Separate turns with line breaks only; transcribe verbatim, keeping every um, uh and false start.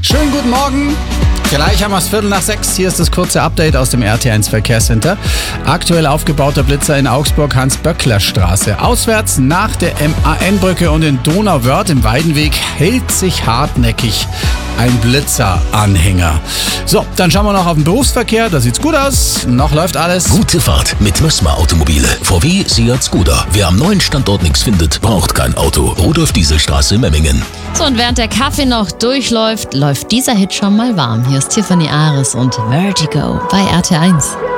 Schönen guten Morgen. Gleich haben wir es Viertel nach sechs. Hier ist das kurze Update aus dem R T eins Verkehrscenter. Aktuell aufgebauter Blitzer in Augsburg, Hans-Böckler-Straße. Auswärts nach der M A N-Brücke und in Donauwörth im Weidenweg hält sich hartnäckig ein Blitzeranhänger. So, dann schauen wir noch auf den Berufsverkehr. Da sieht's gut aus. Noch läuft alles.
Gute Fahrt mit Mössmer Automobile. V W, Seat, Skoda. Wer am neuen Standort nichts findet, braucht kein Auto. Rudolf-Diesel-Straße, Memmingen.
So, und während der Kaffee noch durchläuft, läuft dieser Hit schon mal warm. Hier ist Tiffany Ares und Vertigo bei R T eins.